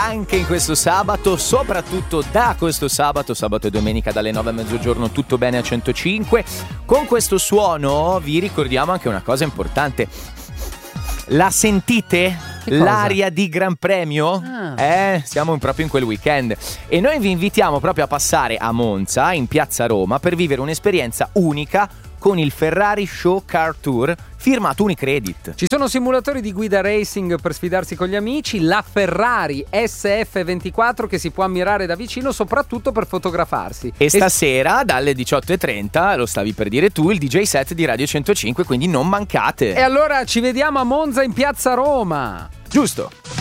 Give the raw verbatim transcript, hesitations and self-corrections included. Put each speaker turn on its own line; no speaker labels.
anche in questo sabato, soprattutto da questo sabato, sabato e domenica dalle nove a mezzogiorno, tutto bene a centocinque. Con questo suono vi ricordiamo anche una cosa importante. La sentite? L'aria di Gran Premio? Ah. Eh, siamo proprio in quel weekend e noi vi invitiamo proprio a passare a Monza, in piazza Roma, per vivere un'esperienza unica con il Ferrari Show Car Tour firmato Unicredit.
Ci sono simulatori di guida racing per sfidarsi con gli amici, la Ferrari S F ventiquattro che si può ammirare da vicino soprattutto per fotografarsi.
E stasera dalle diciotto e trenta, lo stavi per dire tu, il D J set di Radio centocinque, quindi non mancate.
E allora ci vediamo a Monza in piazza Roma.
Giusto.